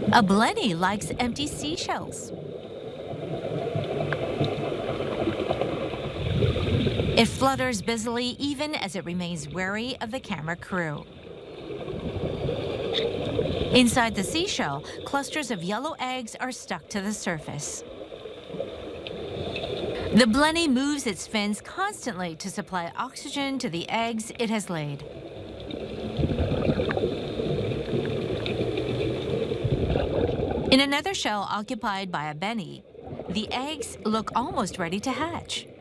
A blenny likes empty seashells. It flutters busily even as it remains wary of the camera crew. Inside the seashell, clusters of yellow eggs are stuck to the surface. The blenny moves its fins constantly to supply oxygen to the eggs it has laid. In another shell occupied by a blenny, the eggs look almost ready to hatch.